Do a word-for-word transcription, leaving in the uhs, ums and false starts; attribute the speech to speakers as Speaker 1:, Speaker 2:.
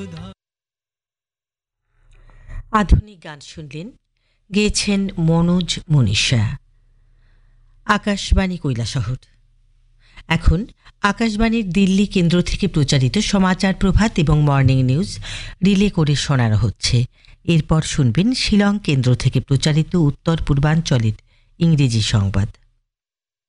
Speaker 1: আধুনিক গান শুনলেন, গেয়েছেন মনোজ মনীষা। আকাশবাণী কৈলাসহর। এখন আকাশবাণীর দিল্লি কেন্দ্র থেকে প্রচারিত সমাচার প্রভাত এবং মর্নিং নিউজ রিলে করে শোনানো হচ্ছে। এরপর শুনবেন শিলং কেন্দ্র থেকে প্রচারিত উত্তর পূর্বাঞ্চলের ইংরেজি সংবাদ।